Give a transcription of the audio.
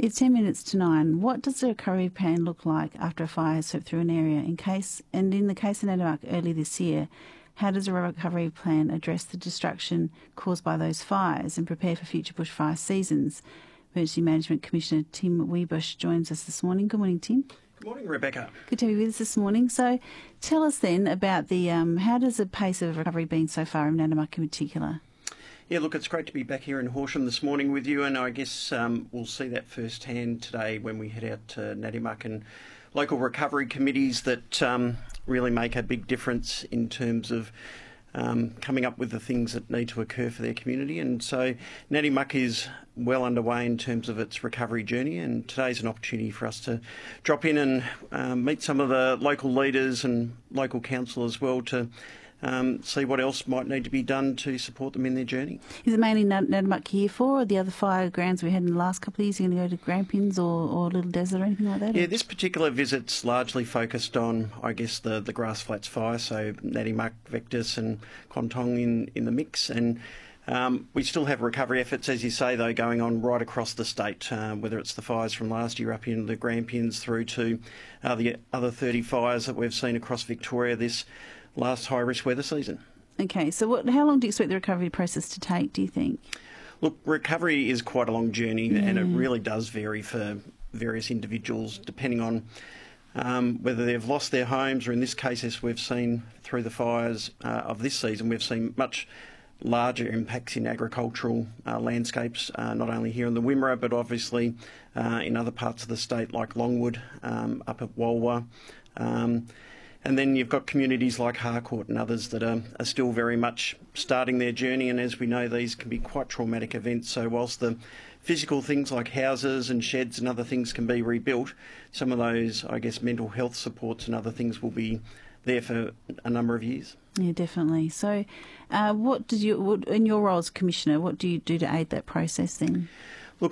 It's 10 minutes to 9. What does the recovery plan look like after a fire has swept through an area? In the case of Nadimak earlier this year, how does a recovery plan address the destruction caused by those fires and prepare for future bushfire seasons? Emergency Management Commissioner Tim Wiebusch joins us this morning. Good morning, Tim. Good morning, Rebecca. Good to be with us this morning. So tell us then about how does the pace of recovery been so far in Nadimak in particular? Yeah, look, it's great to be back here in Horsham this morning with you, and I guess we'll see that firsthand today when we head out to Nadimak and local recovery committees that really make a big difference in terms of coming up with the things that need to occur for their community. And so Nadimak is well underway in terms of its recovery journey, and today's an opportunity for us to drop in and meet some of the local leaders and local council as well to see what else might need to be done to support them in their journey. Is it mainly Nadimak here for, or the other fire grounds we had in the last couple of years? Are you going to go to Grampians or Little Desert or anything like that? Yeah, this particular visit's largely focused on, I guess, the Grass Flats fire, so Nadimak, Vectis and Kontong in the mix. And we still have recovery efforts, as you say, though, going on right across the state, whether it's the fires from last year up in the Grampians through to the other 30 fires that we've seen across Victoria this last high-risk weather season. Okay, so how long do you expect the recovery process to take, do you think? Look, recovery is quite a long journey, and it really does vary for various individuals depending on whether they've lost their homes, or in this case, as we've seen through the fires of this season, we've seen much larger impacts in agricultural landscapes, not only here in the Wimmera, but obviously in other parts of the state like Longwood, up at Walwa. And then you've got communities like Harcourt and others that are still very much starting their journey. And as we know, these can be quite traumatic events. So whilst the physical things like houses and sheds and other things can be rebuilt, some of those, I guess, mental health supports and other things will be there for a number of years. Yeah, definitely. So in your role as Commissioner, what do you do to aid that process then?